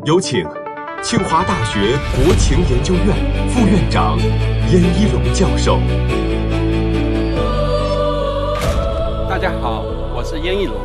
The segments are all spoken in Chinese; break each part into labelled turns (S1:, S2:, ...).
S1: 有请清华大学国情研究院副院长燕一龙教授。
S2: 大家好，我是燕一龙。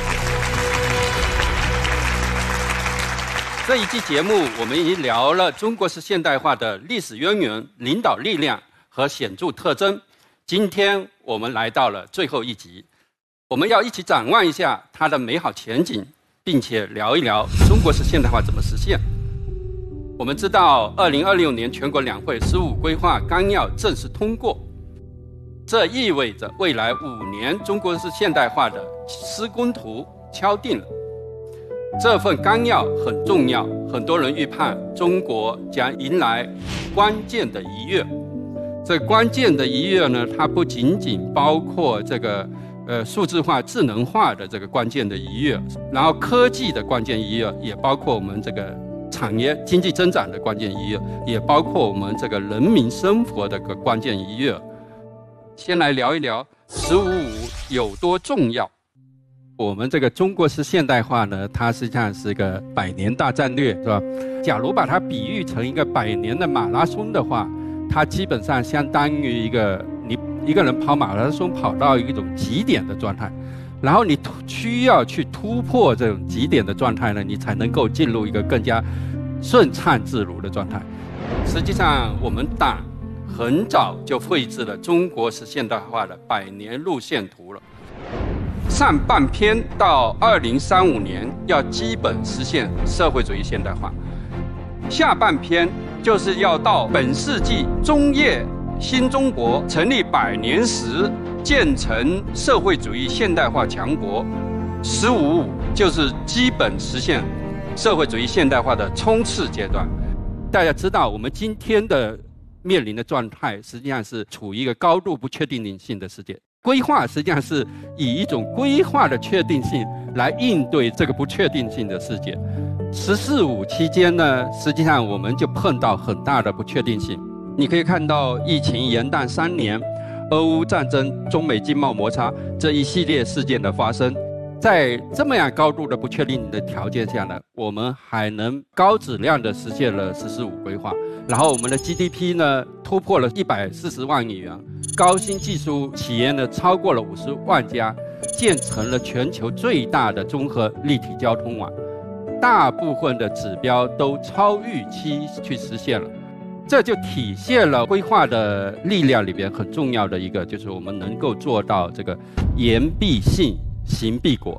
S2: 这一期节目我们已经聊了中国式现代化的历史渊源、领导力量和显著特征。今天我们来到了最后一集，我们要一起展望一下它的美好前景，并且聊一聊中国式现代化怎么实现。我们知道2026年全国两会15规划纲要正式通过，这意味着未来5年中国式现代化的施工图敲定了。这份纲要很重要，很多人预判中国将迎来关键的一跃。这关键的一跃呢，它不仅仅包括这个数字化、智能化的这个关键的一跃，然后科技的关键一跃，也包括我们这个产业经济增长的关键一跃，也包括我们这个人民生活的个关键一跃。先来聊一聊15.5有多重要。我们这个中国式现代化呢，它实际上是个100年大战略，是吧？假如把它比喻成一个100年的马拉松的话，它基本上相当于你一个人跑马拉松跑到一种极点的状态，然后你需要去突破这种极点的状态呢，你才能够进入一个更加顺畅自如的状态。实际上，我们党很早就绘制了中国式现代化的100年路线图了。上半篇到2035年要基本实现社会主义现代化，下半篇就是要到本世纪中叶新中国成立100年时建成社会主义现代化强国。15.5就是基本实现社会主义现代化的冲刺阶段。大家知道，我们今天的面临的状态实际上是处于一个高度不确定性的世界。规划实际上是以一种规划的确定性来应对这个不确定性的世界。14.5期间呢，实际上我们就碰到很大的不确定性。你可以看到疫情延宕3年，俄乌战争、中美经贸摩擦这一系列事件的发生，在这么样高度的不确定的条件下呢，我们还能高质量的实现了14.5规划。然后我们的 GDP 呢突破了140万亿元，高新技术企业呢超过了50万家，建成了全球最大的综合立体交通网，大部分的指标都超预期去实现了。这就体现了规划的力量里边很重要的一个，就是我们能够做到这个言必信，行必果。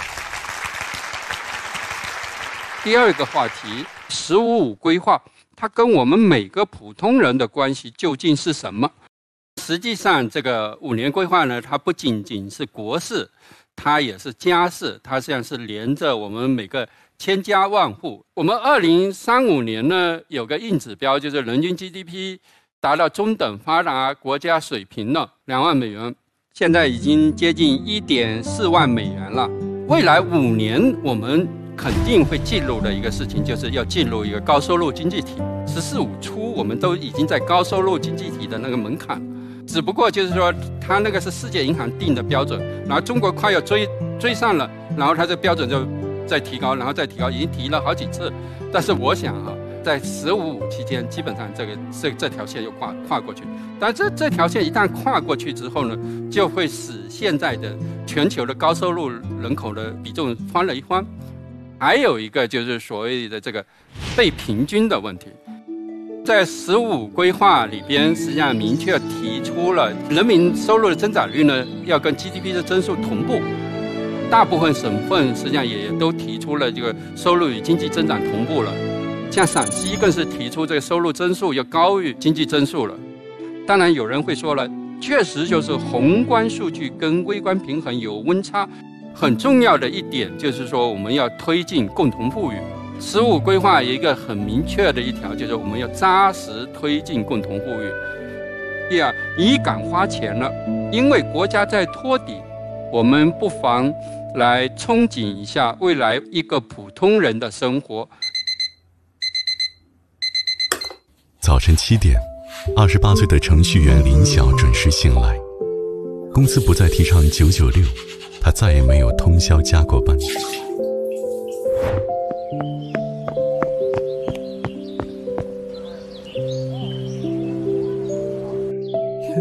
S2: 第二个话题，15.5规划它跟我们每个普通人的关系究竟是什么？实际上，这个5年规划呢，它不仅仅是国事，它也是家事，它实际上是连着我们每个千家万户。我们2035年呢，有个硬指标，就是人均 GDP 达到中等发达国家水平了，2万美元，现在已经接近1.4万美元了。未来5年，我们肯定会进入的一个事情，就是要进入一个高收入经济体。14.5初，我们都已经在高收入经济体的那个门槛，只不过就是说，它那个是世界银行定的标准，然后中国快要追上了，然后它这标准就再提高，然后再提高，已经提了好几次。但是我想在15.5期间，基本上这条线又跨过去。但这条线一旦跨过去之后呢，就会使现在的全球的高收入人口的比重翻了一番。还有一个就是所谓的这个被平均的问题，在15规划里边，实际上明确提出了人民收入的增长率呢要跟 GDP 的增速同步。大部分省份实际上也都提出了这个收入与经济增长同步了，像陕西更是提出这个收入增速要高于经济增速了。当然有人会说了，确实就是宏观数据跟微观平衡有温差。很重要的一点就是说，我们要推进共同富裕。15规划有一个很明确的一条，就是我们要扎实推进共同富裕。第二，你敢花钱了，因为国家在托底，我们不妨来憧憬一下未来一个普通人的生活。
S3: 早晨7点，28岁的程序员林晓准时醒来，公司不再提倡996，他再也没有通宵加过班。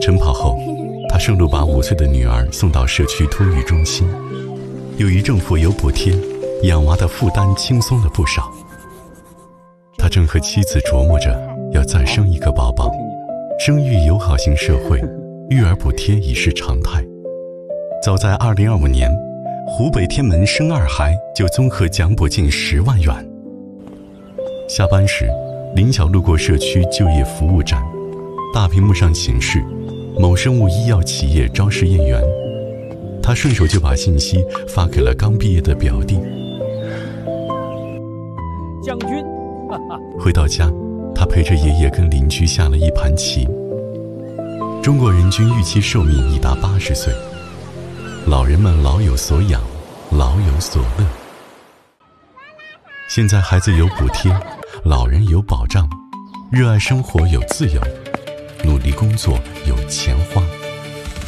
S3: 晨跑后，他顺路把5岁的女儿送到社区托育中心。由于政府有补贴，养娃的负担轻松了不少。他正和妻子琢磨着要再生一个宝宝。生育友好型社会，育儿补贴已是常态。早在2025年，湖北天门生2孩就综合奖补近10万元。下班时，林晓路过社区就业服务站，大屏幕上显示某生物医药企业招实验员。他顺手就把信息发给了刚毕业的表弟。
S4: 将军，
S3: 回到家，他陪着爷爷跟邻居下了一盘棋。中国人均预期寿命已达80岁，老人们老有所养，老有所乐。现在孩子有补贴，老人有保障，热爱生活有自由，努力工作有钱花。